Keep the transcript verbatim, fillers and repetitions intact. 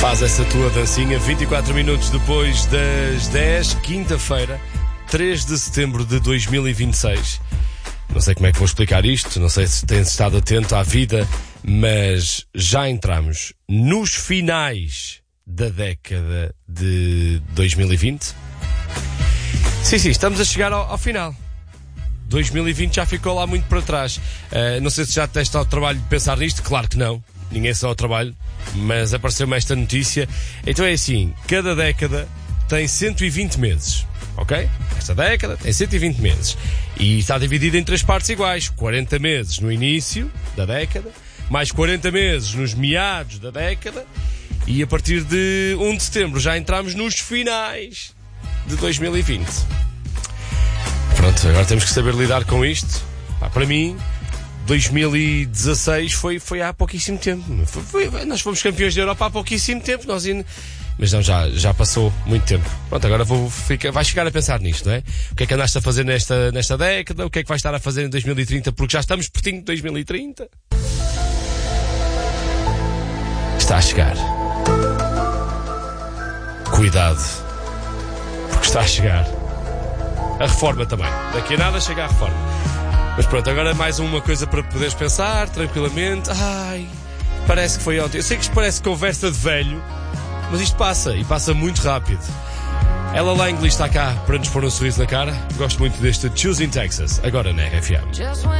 Faz essa tua dancinha vinte e quatro minutos depois das dez, quinta-feira, três de setembro de dois mil e vinte e seis. Não sei como é que vou explicar isto, não sei se tens estado atento à vida, mas já entramos nos finais da década de dois mil e vinte. Sim, sim, estamos a chegar ao, ao final. dois mil e vinte já ficou lá muito para trás. Uh, não sei se já teste ao trabalho de pensar nisto, claro que não. Ninguém só ao trabalho, mas apareceu-me esta notícia. Então é assim, cada década tem cento e vinte meses, ok? Esta década tem cento e vinte meses. E está dividida em três partes iguais. quarenta meses no início da década, mais quarenta meses nos meados da década, e a partir de um de setembro já entramos nos finais de dois mil e vinte. Pronto, agora temos que saber lidar com isto. Pá, para mim, dois mil e dezasseis foi, foi há pouquíssimo tempo. Foi, foi, nós fomos campeões da Europa há pouquíssimo tempo. Nós in... Mas não, já, já passou muito tempo. Pronto, agora vou ficar, vais chegar a pensar nisto, não é? O que é que andaste a fazer nesta, nesta década? O que é que vais estar a fazer em dois mil e trinta? Porque já estamos pertinho de dois mil e trinta. Está a chegar. Cuidado. Porque está a chegar. A reforma também. Daqui a nada chega a reforma. Mas pronto, agora mais uma coisa para poderes pensar tranquilamente. Ai, parece que foi ontem. Eu sei que isto parece conversa de velho, mas isto passa, e passa muito rápido. Ella Langley está cá para nos pôr um sorriso na cara. Gosto muito deste Choosing Texas, agora na R F M.